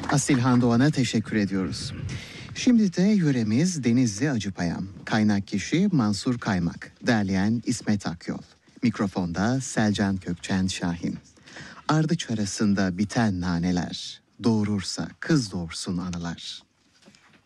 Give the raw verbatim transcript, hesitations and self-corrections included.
Asilhan Doğan'a teşekkür ediyoruz. Şimdi de yöremiz Denizli Acıpayam. Kaynak kişi Mansur Kaymak. Derleyen İsmet Akyol. Mikrofonda Selcan Kökçen Şahin. Ardıç arasında biten naneler. Doğurursa kız doğursun anılar.